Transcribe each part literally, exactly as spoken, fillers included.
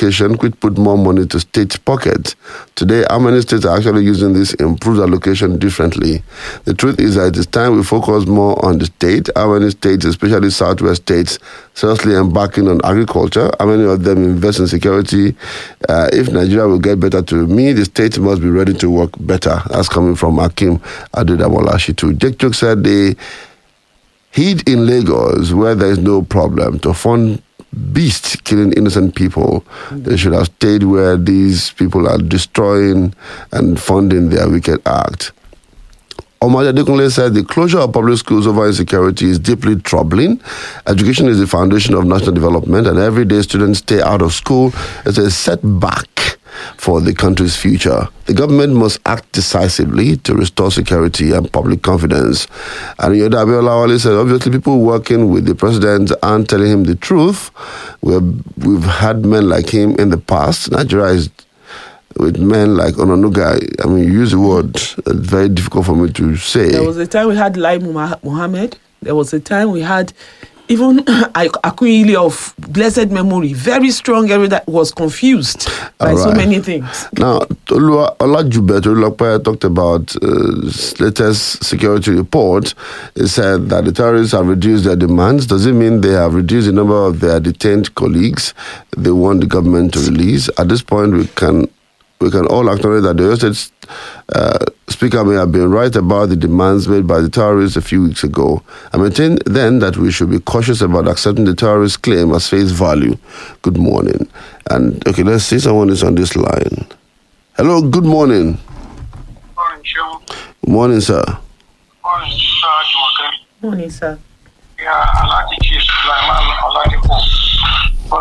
allocation, which put more money to state pockets. Today, how many states are actually using this improved allocation differently? The truth is that it's time we focus more on the state. How many states, especially southwest states, seriously embarking on agriculture? How many of them invest in security? Uh, if Nigeria will get better, to me, the state must be ready to work better. That's coming from Akim Adedamola Shitu. Jake Chuk said they hid in Lagos where there is no problem to fund beasts killing innocent people. Mm-hmm. They should have stayed where these people are destroying and funding their wicked act. Omar Adekunle said the closure of public schools over insecurity is deeply troubling. Education is the foundation of national development, and every day students stay out of school is a setback for the country's future. The government must act decisively to restore security and public confidence. And Yoda Abiola said, obviously people working with the president aren't telling him the truth. We've, we've had men like him in the past. Nigeria is with men like Onanuga. I mean, you use the word, it's very difficult for me to say. There was a time we had Lai Mohammed. There was a time we had even Akunyili of blessed memory, very strong area that was confused by right. so many things. Now, Olajube Olajube talked about uh, latest security report. It said that the terrorists have reduced their demands. Does it mean they have reduced the number of their detained colleagues they want the government to release? At this point, we can we can all acknowledge that the Oyo State uh, Speaker may have been right about the demands made by the terrorists a few weeks ago. I maintain then that we should be cautious about accepting the terrorist claim as face value. Good morning. And, okay, let's see, someone is on this line. Hello, good morning. Morning, Sean. Good morning, sir. Morning, sir. Morning, sir. Yeah, I like the Chief Sulaiman. I like the Pope.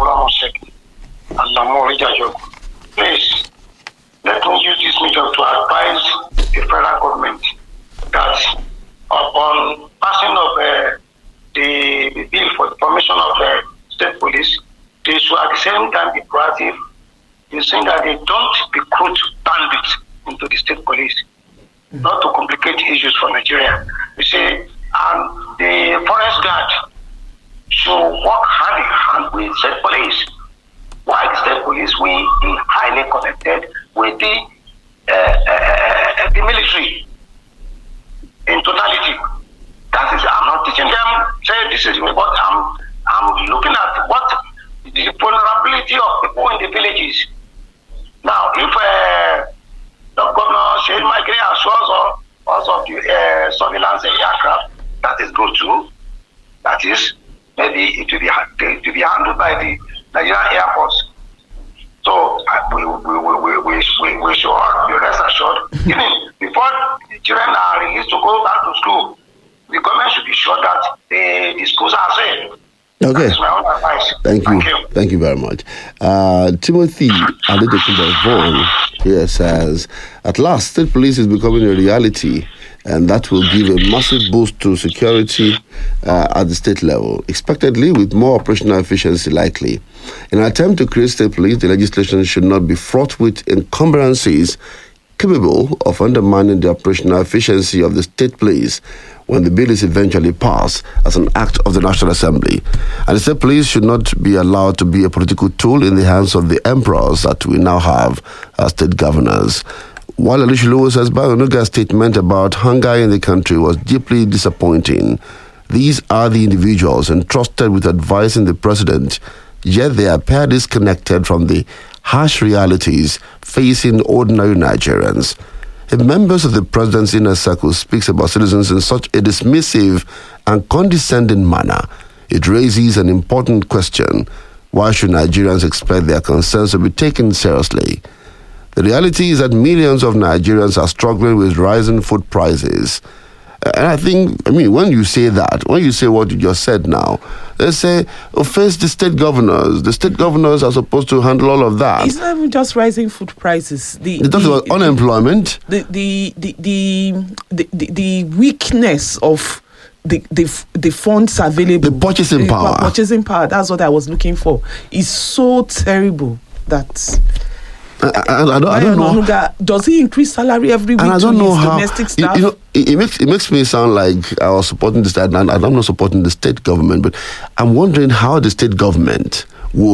Please, let me use this medium to advise the federal government that upon passing of uh, the bill for the formation of the state police, they should at the same time be proactive in saying that they don't recruit bandits into the state police, mm-hmm. not to complicate issues for Nigeria. You see, and the forest guard should work hand in hand with state police. While the state police will be highly connected with the uh, uh, the military in totality. That is, I'm not teaching them, say this is me, but I'm, I'm looking at what the vulnerability of people in the villages. Now, if uh, the governor Sheil Makinde assures us also of the uh, surveillance aircraft, that is good too. That is, maybe it will be, it will be handled by the Nigerian Air Force. So uh, we, we, we, we, we, we, we should be rest assured. Even before the children are released to go back to school, the government should be sure that the, the schools are safe. Okay. That is my own advice. Thank you. Thank you, Thank you very much. Uh, Timothy Adedekunle Vaughan here says, at last, state police is becoming a reality, and that will give a massive boost to security uh, at the state level, expectedly with more operational efficiency likely. In an attempt to create state police, the legislation should not be fraught with encumbrances capable of undermining the operational efficiency of the state police when the bill is eventually passed as an act of the National Assembly. And the state police should not be allowed to be a political tool in the hands of the emperors that we now have as state governors. While Alicia Lewis says Onanuga's statement about hunger in the country was deeply disappointing, these are the individuals entrusted with advising the president, yet they appear disconnected from the harsh realities facing ordinary Nigerians. If members of the president's inner circle speaks about citizens in such a dismissive and condescending manner, it raises an important question. Why should Nigerians expect their concerns to be taken seriously? The reality is that millions of Nigerians are struggling with rising food prices. And I think, I mean, when you say that, when you say what you just said now, they say, oh, face the state governors. The state governors are supposed to handle all of that. It's not even just rising food prices. The, they talk about unemployment. The the the the, the, the, the weakness of the, the the funds available. The purchasing power. The purchasing power, that's what I was looking for. Is so terrible that... I, I, I, don't, I don't know. Does he increase salary every week and I don't to know his how, domestic staff? You know, it, it makes it makes me sound like I was supporting the state, and I'm not supporting the state government, but I'm wondering how the state government will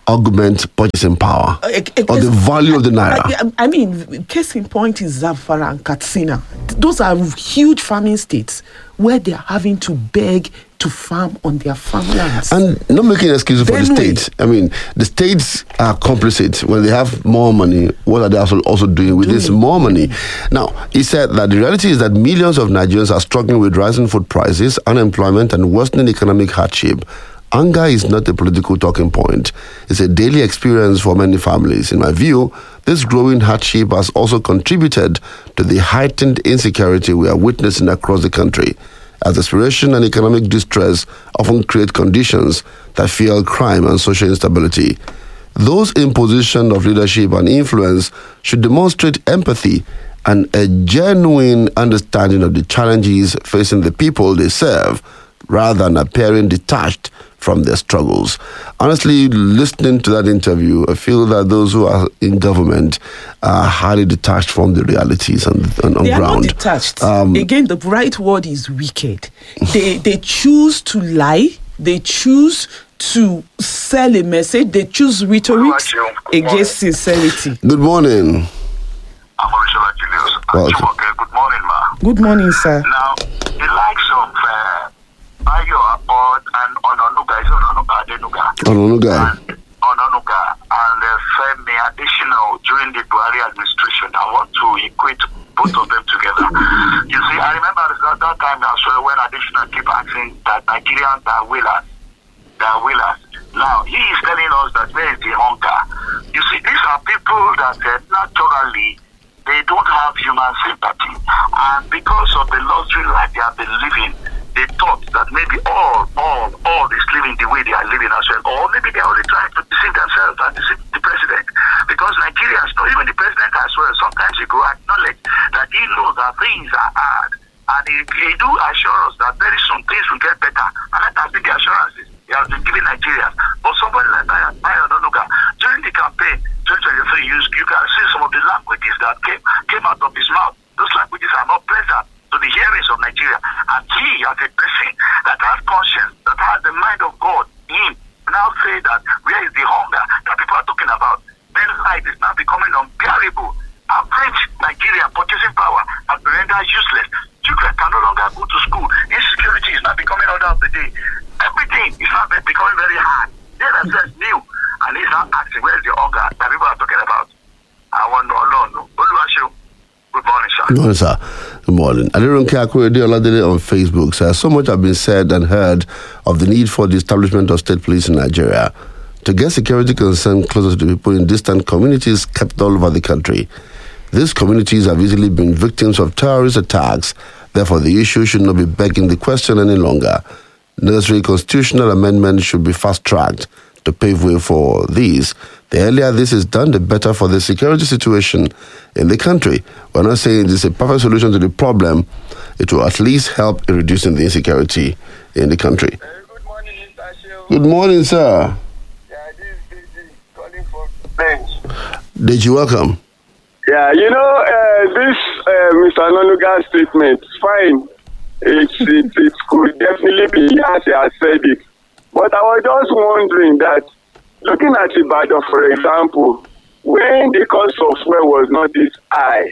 augment purchasing power Uh, a- a- or the value of the naira? I, I mean, case in point is Zamfara and Katsina. Those are huge farming states where they are having to beg to farm on their farmlands. And not making excuses for the Benue. states. I mean, the states are complicit. When they have more money, what are they also, also doing with this more money? Now, he said that the reality is that millions of Nigerians are struggling with rising food prices, unemployment, and worsening economic hardship. Anger is not a political talking point. It's a daily experience for many families. In my view, this growing hardship has also contributed to the heightened insecurity we are witnessing across the country, as desperation and economic distress often create conditions that fuel crime and social instability. Those in position of leadership and influence should demonstrate empathy and a genuine understanding of the challenges facing the people they serve, rather than appearing detached from their struggles. Honestly, listening to that interview, I feel that those who are in government are highly detached from the realities on, on, on they are ground. not detached. Um, Again, the right word is wicked. They they choose to lie. They choose to sell a message. They choose rhetorics against sincerity. Good morning. I'm Orishola Julius. Welcome. Okay, good morning, ma. Good morning, sir. Now, the likes of uh, Bayo Abod and Ononuga, is Ononuga, Adenuga, Ononuga. and Ononuga, and uh, Femi Additional during the Buhari administration, I want to equate both of them together. You see, I remember at that time as well when Additional keep asking that Nigerians are willers. They are willers. Now, he is telling us that where is the hunger? You see, these are people that uh, naturally, they don't have human sympathy. And because of the luxury life they have been living, they thought that maybe all, all, all is living the way they are living as well. Or maybe they're only trying to deceive themselves and deceive the president. Because Nigerians know, even the president as well, sometimes he go acknowledge that he knows that things are hard. And he, he do assure us that very soon things will get better. And that has been the assurances he has been giving Nigerians. But somebody like Bayo Ononuga, during the campaign twenty twenty-three, you, you can see some of the languages that came, came out of his mouth. Those languages are not pleasant to the hearings of Nigeria. And he, as a person that has conscience, that has the mind of God in him, now say that where is the hunger that people are talking about? Then life is now becoming unbearable. Average Nigeria purchasing power has been rendered useless. Children can no longer go to school. Insecurity is now becoming order of the day. Everything is now becoming very hard. They themselves new. And he's now asking where is the hunger that people are talking about. I want no alone. Oluwaseun. Good morning, sir. Good morning, sir. Good morning. Adirunke Akorede Oladele on Facebook says, so much has been said and heard of the need for the establishment of state police in Nigeria to get security concern closer to the people in distant communities kept all over the country. These communities have easily been victims of terrorist attacks. Therefore, the issue should not be begging the question any longer. Necessary constitutional amendments should be fast-tracked to pave way for these. The earlier this is done, the better for the security situation in the country. We're not saying this is a perfect solution to the problem. It will at least help in reducing the insecurity in the country. Uh, good morning, Mister Asheo. Good morning, sir. Yeah, this is Deji calling for bench. Deji, welcome. Yeah, you know, uh, this uh, Mister Ononuga's statement, fine. It's, it, it could definitely be as he has said it. But I was just wondering that, looking at Ibadan, for example, when the cost of fuel was not this high,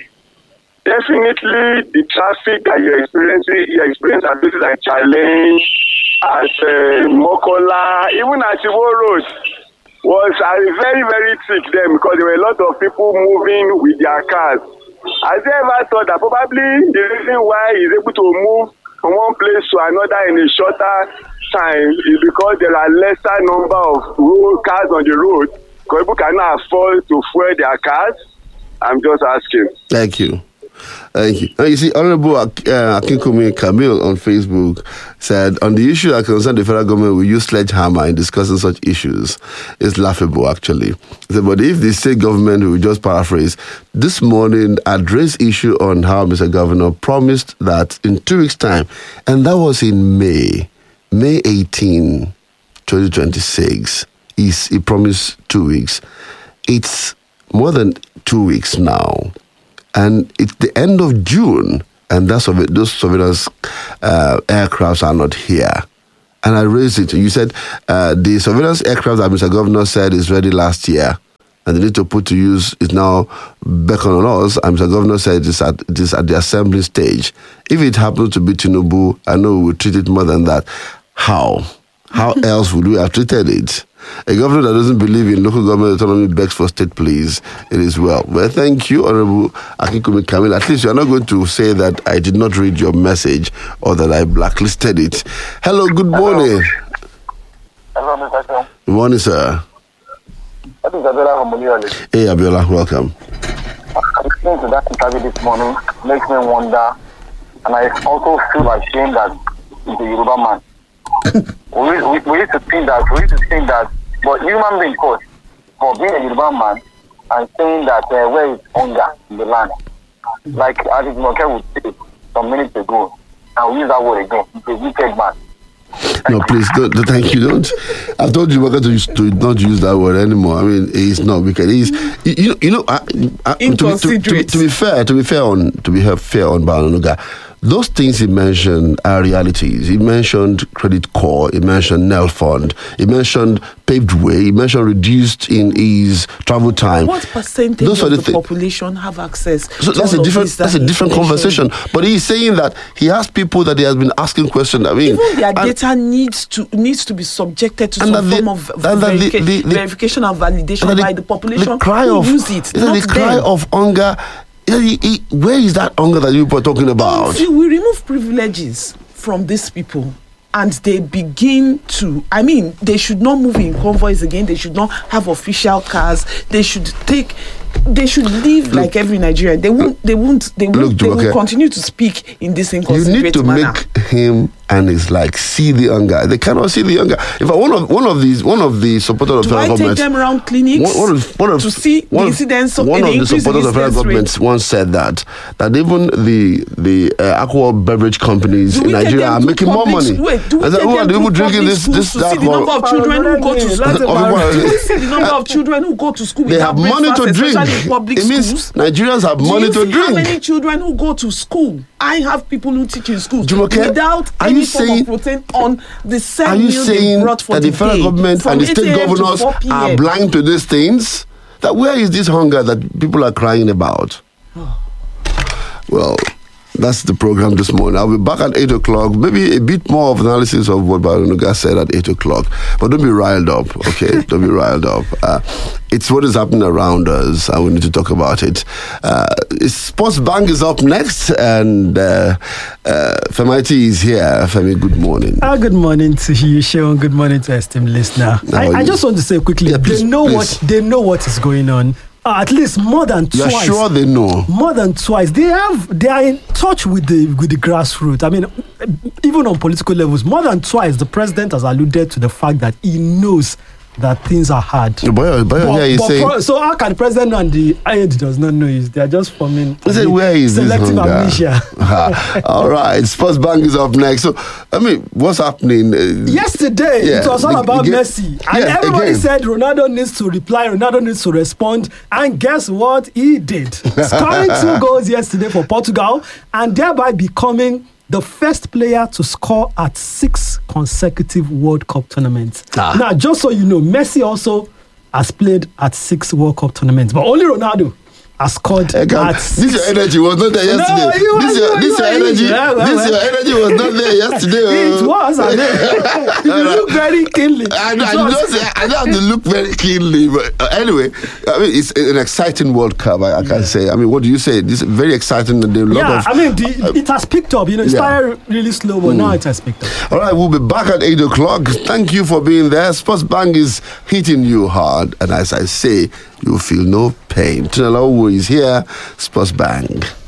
definitely the traffic that you're experiencing, you experience at places like Challenge, at uh, Mokola, even at Iwo Road, was uh, very, very thick then because there were a lot of people moving with their cars. Has you ever thought that probably the reason why he's able to move from one place to another in a shorter time is because there are lesser number of road cars on the road because people cannot afford to fuel their cars? I'm just asking. Thank you. Thank you. Now, you see, Honorable Ak- uh, Akinkumi Camille on Facebook said, on the issue that concerns the federal government, we use sledgehammer in discussing such issues. It's laughable, actually. He said, but if the state government, we just paraphrase, this morning addressed issue on how Mister Governor promised that in two weeks' time, and that was in May, May eighteenth, twenty twenty-six, He's, he promised two weeks. It's more than two weeks now. And it's the end of June, and that's of it, those surveillance uh, aircrafts are not here. and I raised it. You said uh, the surveillance aircraft that Mister Governor said is ready last year, and they need to put to use is now beckoning on us. And Mister Governor said it's at, it is at the assembly stage. If it happens to be Tinubu, I know we will treat it more than that. How? How else would we have treated it? A governor that doesn't believe in local government autonomy begs for state please. It is well. Well, thank you, Honorable Akinkunmi Kamil. At least you are not going to say that I did not read your message or that I blacklisted it. Hello, good morning. Hello, Mister John. Good morning, sir. That is Abiola from Oluyole. Hey, Abiola, welcome. Listening to that interview this morning makes me wonder, and I also feel ashamed that he's a Yoruba man. we, we, we used to think that, we used to think that, but human being coach for being a Yoruba man and saying that uh, where is hunger in the land, like Alex Moke would say some minutes ago, and we use that word again. He's a wicked man. No, please, don't, don't, thank you. Don't. I've told you we're going to, to not use that word anymore. I mean, it's not wicked. He's, you, you know, you know. I, I, Inconsiderate. To be, to, to, to be fair, to be fair on, to be fair on Balonuga, those things he mentioned are realities. He mentioned Credit Corps, he mentioned Nel Fund, he mentioned paved way, he mentioned reduced in his travel time. What percentage those of the, the thi- population have access so to that's all a of different this, that's that a different information? conversation. But he's saying that he has people that he has been asking questions. I mean, Even their and- data needs to needs to be subjected to And some that form the- of and that the- verica- the- the- verification and validation and that by the population the cry who of, use it, is that not the cry them. of hunger. Yeah, he- he- where is that hunger that you were talking about? Until we remove privileges from these people and they begin to, I mean, they should not move in convoys again. They should not have official cars. They should take, they should live Look, like every Nigerian. They won't, they won't, they won't, Look, they will Jumoke, continue to speak in this You inconsiderate need to manner. make him and his like see the hunger. They cannot see the hunger. In fact, one of one of these one of the supporters of Do federal I take government, them around clinics one, one of, one of, to see one the of- incidents of one the of the increase in supporters of federal incidence government rate? once said that that even the the uh, alcohol beverage companies Do in we take Nigeria them are to making more public- money. Wait, do we I said, take who are them the to people drinking public this schools this to see the alcohol? number of children who go to I school? said, Do "Oh, we see the number of children who go to school They without have money to breakfast, drink. especially in public It means schools? Nigerians have money Do to you see how drink. many children who go to school? I have people who teach in schools Jumoke, without are any you form saying- of protein on the Are same you meal they saying brought for that the the federal day government from and the eight state a m to governors four p m? are blind to these things? That where is this hunger that people are crying about? Well, that's the program this morning. I'll be back at eight o'clock. Maybe a bit more of analysis of what Balonuga said at eight o'clock. But don't be riled up, okay? Don't be riled up. Uh, it's what is happening around us, and we need to talk about it. Uh, Sports Bank is up next, and uh, uh, Femaiti is here. Femi, good morning. Uh, good morning to you, Sean. Good morning to esteemed listener. How I, are I you? just want to say quickly, Yeah, please, they know please. what they know what is going on. Uh, at least more than You're twice. sure they know? More than twice. They have. They are in touch with the with the grassroots. I mean, even on political levels, more than twice, the president has alluded to the fact that he knows that things are hard. Boy, boy, yeah, he's but saying. pro- so how can the president and the I E D does not know it? They are just forming He said, where is this selective hunger? amnesia. Ah, all right, Sports Bank is up next. So, I mean, what's happening? Uh, Yesterday, Yeah, it was all the- about again- Messi. And yeah, everybody again. said Ronaldo needs to reply, Ronaldo needs to respond. And guess what he did? Scoring two goals yesterday for Portugal and thereby becoming the first player to score at six consecutive World Cup tournaments. Ah. Now, just so you know, Messi also has played at six World Cup tournaments, but only Ronaldo has scored Hey, come- at this six. your energy was not there yesterday. No, you this are- your, you this are- your you are- energy. yeah, well, this well. your energy was not there yesterday. It oh. was. I mean, you look very keenly. I, It I, was. don't say, I don't have to look very keenly, but uh, anyway, I mean, it's an exciting World Cup. I, I can say. I mean, what do you say? This is very exciting. And there are a lot Yeah, of. I mean, the, it has picked up. You know, it yeah. started really slow, but now it has picked up. All right, we'll be back at eight o'clock. Thank you for being there. Sports Bank is hitting you hard, and as I say, you feel no pain. Tunalawu is here. Sports Bank.